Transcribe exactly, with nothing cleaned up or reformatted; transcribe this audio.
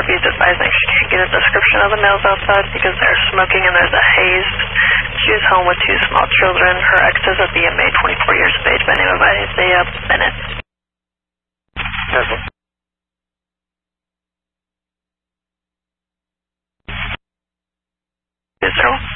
She's advising she can't get a description of the males outside because they're smoking and there's a haze. She was home with two small children. Her ex is a B M A, twenty-four years of age, by the name of Isaiah Bennett. Okay. Is there one?